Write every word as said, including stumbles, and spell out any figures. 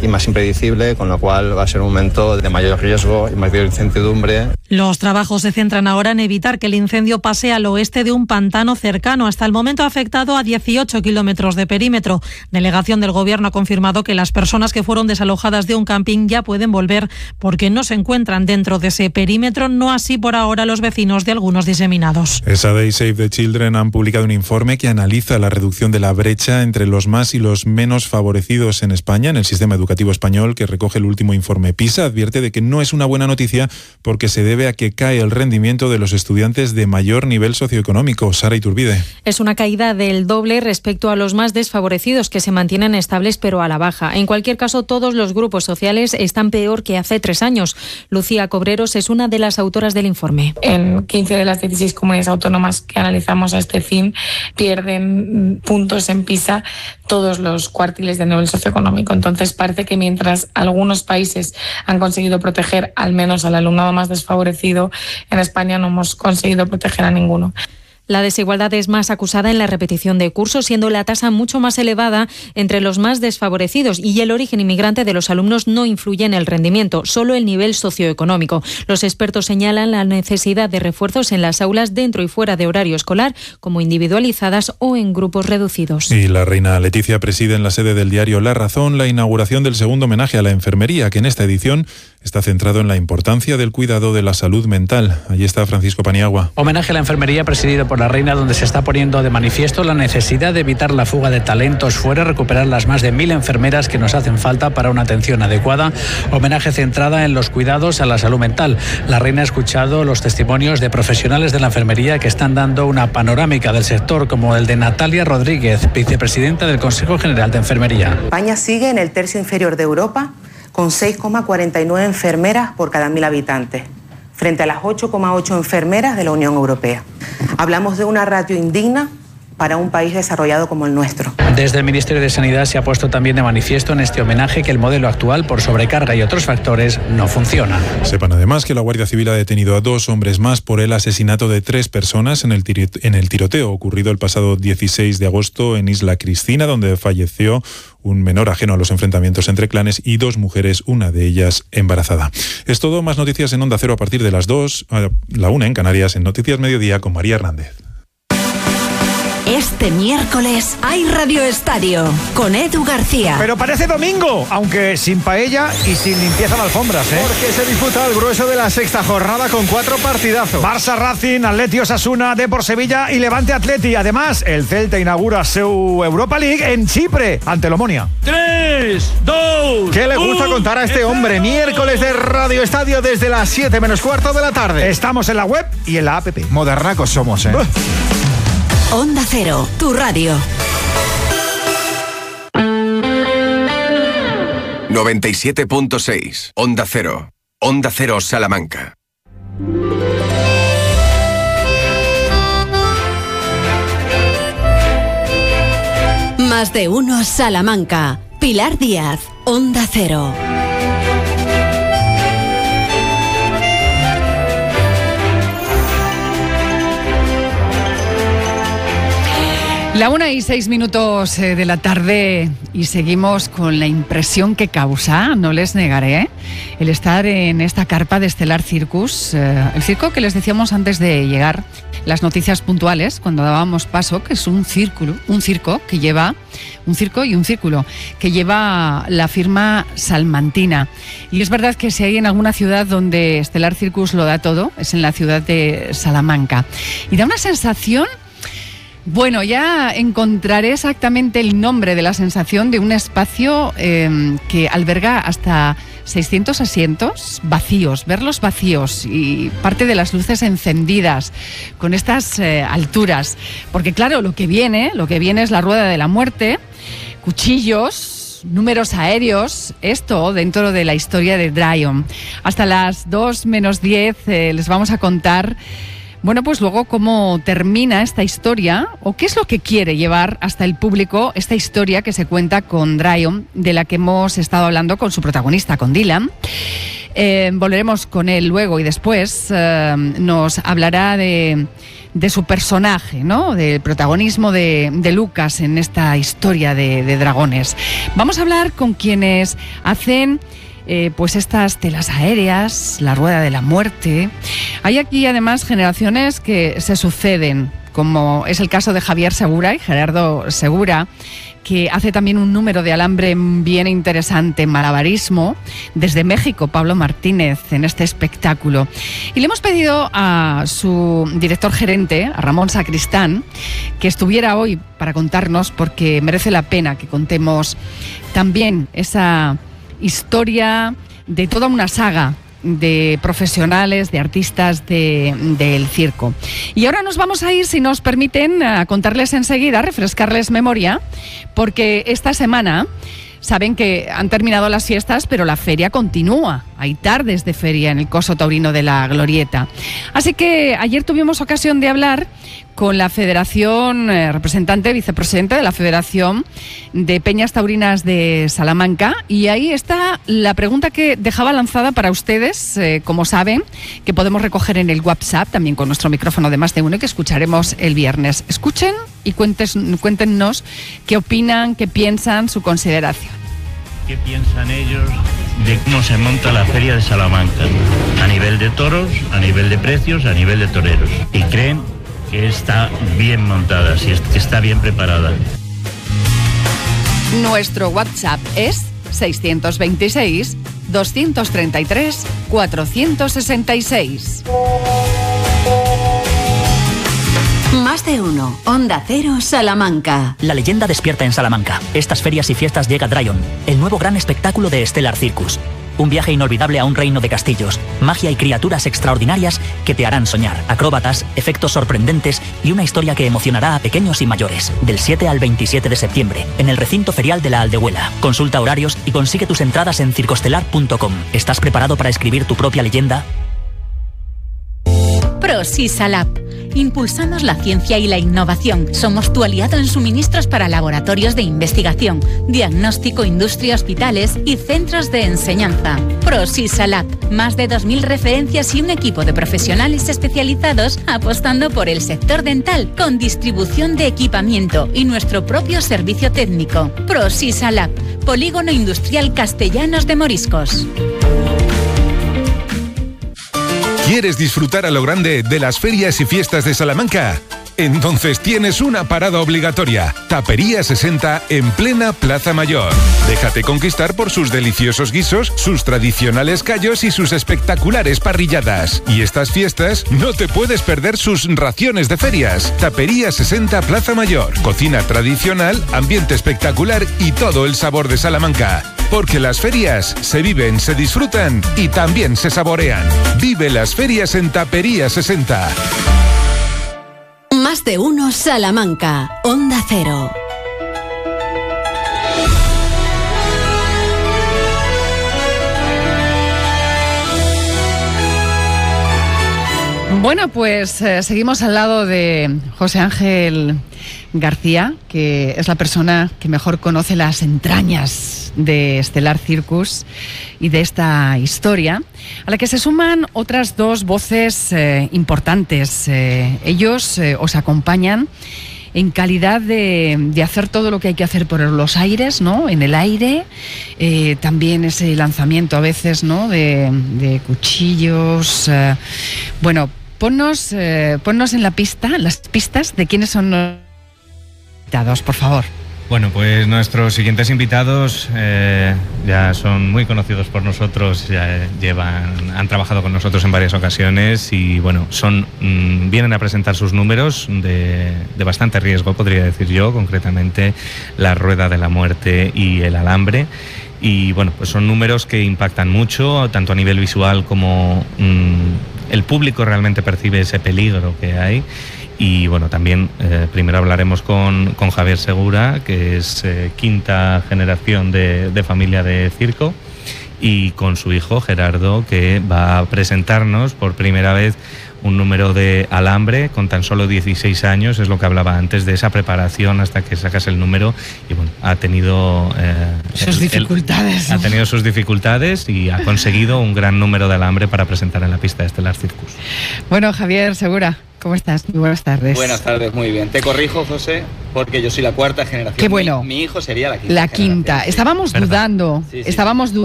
y más impredecible, con lo cual va a ser un momento de mayor riesgo y mayor incertidumbre. Los trabajos se centran ahora en evitar que el incendio pase al oeste de un pantano cercano. Hasta el momento ha afectado a dieciocho kilómetros de perímetro. Delegación del Gobierno ha confirmado que las personas que fueron desalojadas de un camping ya pueden volver porque no se encuentran dentro de ese perímetro, no así por ahora los vecinos de algunos diseminados. ESADE y Save the Children han publicado un informe que analiza la reducción de la brecha entre los más y los menos favorecidos en España, en el sistema educativo español, que recoge el último informe PISA. Advierte de que no es una buena noticia porque se debe a que cae el rendimiento de los estudiantes de mayor nivel socioeconómico. Sara Iturbide. Es una caída del doble respecto a los más desfavorecidos, que se mantienen estables pero a la baja. En cualquier caso, todos los grupos sociales están peor que hace tres años. Lucía Cobreros es una de las autoras del informe. En quince de las dieciséis comunidades autónomas que analizamos a este fin pierden puntos en PISA todos los cuartiles de nivel socioeconómico. Entonces parece que mientras algunos países han conseguido proteger al menos al alumnado más desfavorecido, en España no hemos conseguido proteger a ninguno. La desigualdad es más acusada en la repetición de cursos, siendo la tasa mucho más elevada entre los más desfavorecidos, y el origen inmigrante de los alumnos no influye en el rendimiento, solo el nivel socioeconómico. Los expertos señalan la necesidad de refuerzos en las aulas dentro y fuera de horario escolar, como individualizadas o en grupos reducidos. Y la reina Leticia preside en la sede del diario La Razón la inauguración del segundo homenaje a la enfermería, que en esta edición está centrado en la importancia del cuidado de la salud mental. Allí está Francisco Paniagua. Homenaje a la enfermería presidido por la reina, donde se está poniendo de manifiesto la necesidad de evitar la fuga de talentos fuera, recuperar las más de mil enfermeras que nos hacen falta para una atención adecuada. Homenaje centrada en los cuidados a la salud mental. La reina ha escuchado los testimonios de profesionales de la enfermería que están dando una panorámica del sector, como el de Natalia Rodríguez, vicepresidenta del Consejo General de Enfermería. España sigue en el tercio inferior de Europa, con seis coma cuarenta y nueve enfermeras por cada mil habitantes, frente a las ocho coma ocho enfermeras de la Unión Europea. Hablamos de una ratio indigna para un país desarrollado como el nuestro. Desde el Ministerio de Sanidad se ha puesto también de manifiesto en este homenaje que el modelo actual, por sobrecarga y otros factores, no funciona. Sepan además que la Guardia Civil ha detenido a dos hombres más por el asesinato de tres personas en el, tiro- en el tiroteo ocurrido el pasado dieciséis de agosto en Isla Cristina, donde falleció un menor ajeno a los enfrentamientos entre clanes y dos mujeres, una de ellas embarazada. Es todo, más noticias en Onda Cero a partir de las dos, a la una en Canarias, en Noticias Mediodía con María Hernández. Este miércoles hay Radio Estadio con Edu García. Pero parece domingo, aunque sin paella y sin limpieza de alfombras, ¿eh? Porque se disputa el grueso de la sexta jornada con cuatro partidazos. Barça Racing, Atleti Osasuna, Depor Sevilla y Levante Atleti. Además, el Celta inaugura su Europa League en Chipre, ante el Omonia. tres, dos, ¿Qué le gusta contar a este hombre? Miércoles de Radio Estadio desde las siete menos cuarto de la tarde. Estamos en la web y en la app. Modernacos somos, ¿eh? Onda Cero, tu radio. noventa y siete punto seis, Onda Cero. Onda Cero Salamanca. Más de uno Salamanca. Pilar Díaz, Onda Cero. La una y seis minutos de la tarde y seguimos con la impresión que causa, no les negaré, el estar en esta carpa de Stellar Circus, eh, el circo que les decíamos antes de llegar, las noticias puntuales, cuando dábamos paso, que es un círculo, un circo que lleva, un circo y un círculo, que lleva la firma salmantina. Y es verdad que si hay en alguna ciudad donde Stellar Circus lo da todo, es en la ciudad de Salamanca. Y da una sensación... Bueno, ya encontraré exactamente el nombre de la sensación de un espacio eh, que alberga hasta seiscientos asientos vacíos, verlos vacíos y parte de las luces encendidas con estas eh, alturas. Porque claro, lo que viene, lo que viene es la rueda de la muerte, cuchillos, números aéreos, esto dentro de la historia de Dryon. Hasta las dos menos diez eh, les vamos a contar... Bueno, pues luego cómo termina esta historia o qué es lo que quiere llevar hasta el público esta historia que se cuenta con Dryon, de la que hemos estado hablando con su protagonista, con Dylan. Eh, volveremos con él luego y después eh, nos hablará de, de su personaje, ¿no? Del protagonismo de, de Lucas en esta historia de, de dragones. Vamos a hablar con quienes hacen eh, pues estas telas aéreas, la rueda de la muerte. Hay aquí además generaciones que se suceden, como es el caso de Javier Segura y Gerardo Segura, que hace también un número de alambre bien interesante, malabarismo, desde México, Pablo Martínez, en este espectáculo. Y le hemos pedido a su director gerente, a Ramón Sacristán, que estuviera hoy para contarnos, porque merece la pena que contemos también esa historia de toda una saga de profesionales, de artistas de, del circo. Y ahora nos vamos a ir, si nos permiten, a contarles enseguida, refrescarles memoria, porque esta semana saben que han terminado las fiestas, pero la feria continúa. Hay tardes de feria en el Coso Taurino de la Glorieta. Así que ayer tuvimos ocasión de hablar con la Federación, eh, representante, vicepresidente de la Federación de Peñas Taurinas de Salamanca, y ahí está la pregunta que dejaba lanzada para ustedes, eh, como saben, que podemos recoger en el WhatsApp, también con nuestro micrófono de Más de Uno, y que escucharemos el viernes. Escuchen y cuentes, cuéntenos qué opinan, qué piensan, su consideración. ¿Qué piensan ellos de cómo se monta la feria de Salamanca? A nivel de toros, a nivel de precios, a nivel de toreros. Y creen que está bien montada, que está bien preparada. Nuestro WhatsApp es seiscientos veintiséis, doscientos treinta y tres, cuatrocientos sesenta y seis. Más de Uno, Onda Cero, Salamanca. La leyenda despierta en Salamanca. Estas ferias y fiestas llega Dryon, el nuevo gran espectáculo de Stellar Circus. Un viaje inolvidable a un reino de castillos, magia y criaturas extraordinarias que te harán soñar, acróbatas, efectos sorprendentes y una historia que emocionará a pequeños y mayores. Del siete al veintisiete de septiembre, en el recinto ferial de la Aldehuela. Consulta horarios y consigue tus entradas en circostelar punto com. ¿Estás preparado para escribir tu propia leyenda? ProSisalab. Impulsamos la ciencia y la innovación. Somos tu aliado en suministros para laboratorios de investigación, diagnóstico, industria, hospitales y centros de enseñanza. ProSisalab. Más de dos mil referencias y un equipo de profesionales especializados apostando por el sector dental con distribución de equipamiento y nuestro propio servicio técnico. ProSisalab. Polígono Industrial Castellanos de Moriscos. ¿Quieres disfrutar a lo grande de las ferias y fiestas de Salamanca? Entonces tienes una parada obligatoria. Tapería sesenta en plena Plaza Mayor. Déjate conquistar por sus deliciosos guisos, sus tradicionales callos y sus espectaculares parrilladas. Y estas fiestas no te puedes perder sus raciones de ferias. Tapería sesenta Plaza Mayor. Cocina tradicional, ambiente espectacular y todo el sabor de Salamanca. Porque las ferias se viven, se disfrutan y también se saborean. Vive las ferias en Tapería sesenta. Más de Uno, Salamanca. Onda Cero. Bueno, pues eh, seguimos al lado de José Ángel García, que es la persona que mejor conoce las entrañas de Stellar Circus y de esta historia, a la que se suman otras dos voces eh, importantes. Eh, ellos eh, os acompañan en calidad de, de hacer todo lo que hay que hacer por los aires, ¿no? En el aire, eh, también ese lanzamiento a veces, ¿no? De, de cuchillos. Eh, bueno, ponnos, eh, ponnos en la pista, las pistas de quiénes son los invitados, por favor. Bueno, pues nuestros siguientes invitados eh, ya son muy conocidos por nosotros, ya llevan, han trabajado con nosotros en varias ocasiones y bueno, son mmm, vienen a presentar sus números de, de bastante riesgo, podría decir yo, concretamente la Rueda de la Muerte y el Alambre. Y bueno, pues son números que impactan mucho, tanto a nivel visual como mmm, el público realmente percibe ese peligro que hay. Y bueno, también eh, primero hablaremos con, con Javier Segura, que es eh, quinta generación de, de familia de circo. y con su hijo Gerardo, que va a presentarnos por primera vez un número de alambre con tan solo dieciséis años, es lo que hablaba antes, de esa preparación hasta que sacas el número, y bueno, ha tenido eh, sus el, dificultades. El, ha tenido sus dificultades y ha conseguido un gran número de alambre para presentar en la pista de Stellar Circus. Bueno, Javier Segura, ¿cómo estás? Muy buenas tardes. Buenas tardes, muy bien. Te corrijo, José, porque yo soy la cuarta generación. Qué bueno. Mi, mi hijo sería la quinta. La quinta. Estábamos Perdón. dudando, Sí, sí, estábamos sí.